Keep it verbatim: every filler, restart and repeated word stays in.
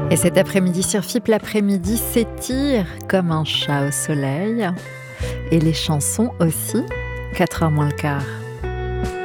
Et cet après-midi sur F I P, l'après-midi s'étire comme un chat au soleil. Et les chansons aussi, quatre heures moins le quart.